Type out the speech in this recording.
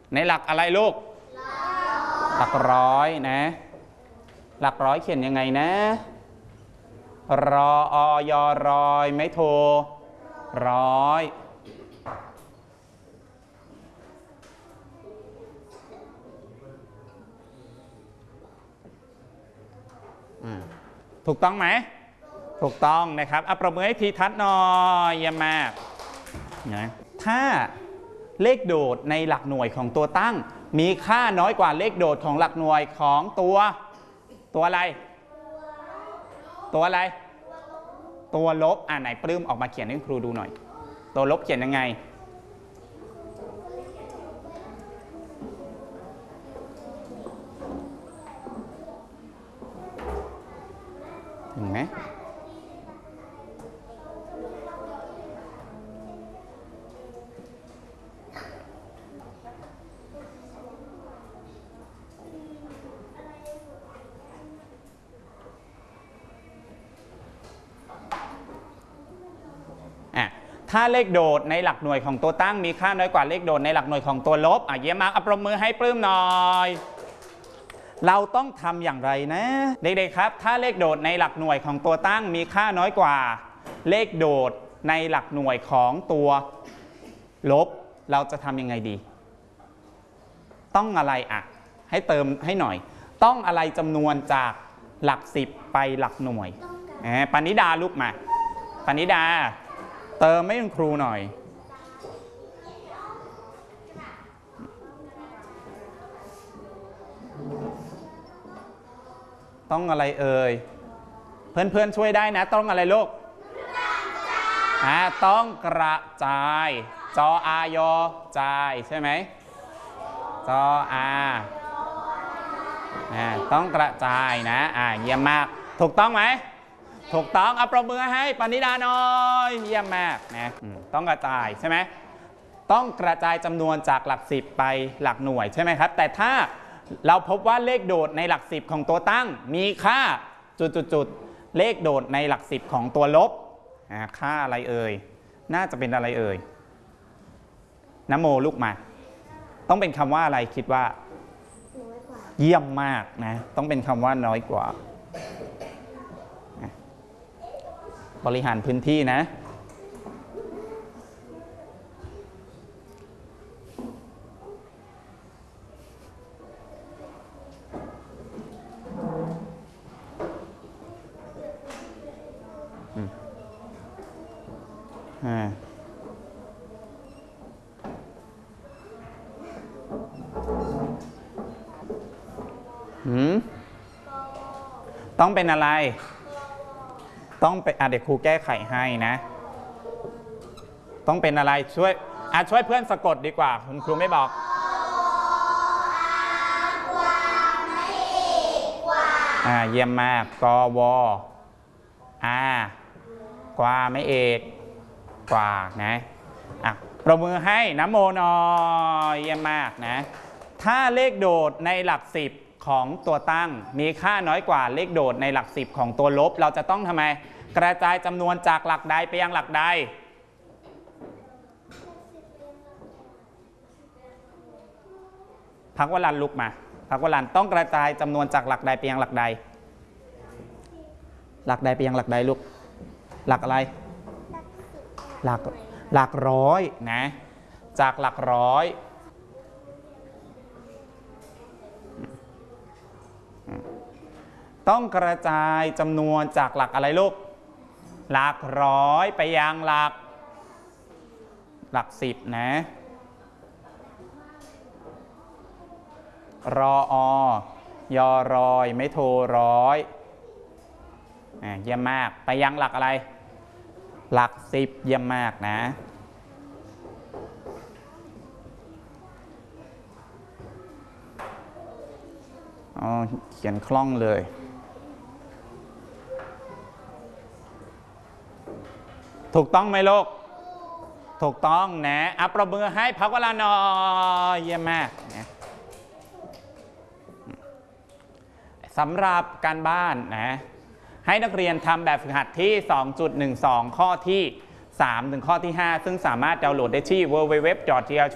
ในหลักอะไรลูกหลักร้อยนะหลักร้อยเขียนยังไงนะรออยรอยไม่โทร้อยถูกต้องไหมถูกต้องนะครับเอาประมือให้ทีทัศน์หน่อยเยี่ยมมากนะถ้าเลขโดดในหลักหน่วยของตัวตั้งมีค่าน้อยกว่าเลขโดดของหลักหน่วยของตัวอะไรตัวลบไหนปลื้มออกมาเขียนให้ครูดูหน่อยตัวลบเขียนยังไงถึงไหมถ้าเลขโดดในหลักหน่วยของตัวตั้งมีค่าน้อยกว่าเลขโดดในหลักหน่วยของตัวลบเยี่ยมมากเอาปรบมือให้ปลื้มหน่อยเราต้องทำอย่างไรนะเด็กๆครับถ้าเลขโดดในหลักหน่วยของตัวตั้งมีค่าน้อยกว่าเลขโดดในหลักหน่วยของตัวลบเราจะทำยังไงดีต้องอะไรให้เติมให้หน่อยต้องอะไรจำนวนจากหลัก10ไปหลักหน่วยปณิดาลุกมาปณิดาเติมให้คุณครูหน่อยต้องอะไรเอ่ยเพื่อนๆช่วยได้นะต้องอะไรลูกต้องกระจายจออายอจายใช่ไหมจออาต้องกระจายนะเยี่ยมมากถูกต้องไหมถูกต้องเอาปรบมือให้ปณิดาหน่อยเยี่ยมมากนะต้องกระจายใช่ไหมต้องกระจายจำนวนจากหลัก10ไปหลักหน่วยใช่ไหมครับแต่ถ้าเราพบว่าเลขโดดในหลัก10ของตัวตั้งมีค่าจุดเลขโดดในหลัก10ของตัวลบค่าอะไรเอ่ยน่าจะเป็นอะไรเอ่ยนโมลูกมาต้องเป็นคำว่าอะไรคิดว่าเยี่ยมมากนะต้องเป็นคำว่าน้อยกว่าบริหารพื้นที่นะต้องเป็นอะไรต้องเป็นเดี๋ยวครูแก้ไขให้นะต้องเป็นอะไรช่วยเพื่อนสะกดดีกว่าคุณครูไม่บอกเยี่ยมมากกวกว่าไม่เอกกว่านะปรบมือให้น้ำโมนอยเยี่ยมมากนะถ้าเลขโดดในหลัก10ของตัวตั้งมีค่าน้อยกว่าเลขโดดในหลัก10ของตัวลบเราจะต้องทำไมกระจายจำนวนจากหลักใดไปยังหลักใดพักวลันลุกมาพักวลันต้องกระจายจำนวนจากหลักใดไปยังหลักใดหลักใดไปยังหลักใดลูกหลักอะไรหลักร้อยนะจากหลักร้อยต้องกระจายจำนวนจากหลักอะไรลูกหลักร้อยไปยังหลัก10นะรอยอรอยไม่โทร้อยเยี่ยมมากไปยังหลักอะไรหลัก10เยี่ยมมากนะเขียนคล่องเลยถูกต้องไหมลูกถูกต้องนะปรบมือให้พักเวลาหน่อยเยี่ยมมากนะสำหรับการบ้านนะให้นักเรียนทำแบบฝึกหัดที่ 2.12 ข้อที่3ถึงข้อที่5ซึ่งสามารถดาวน์โหลดได้ที่ www.th